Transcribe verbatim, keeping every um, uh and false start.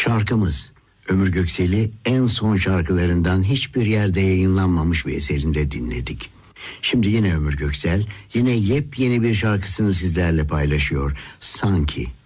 Şarkımız Ömür Göksel'i en son şarkılarından hiçbir yerde yayınlanmamış bir eserinde dinledik. Şimdi yine Ömür Göksel yine yepyeni bir şarkısını sizlerle paylaşıyor. Sanki.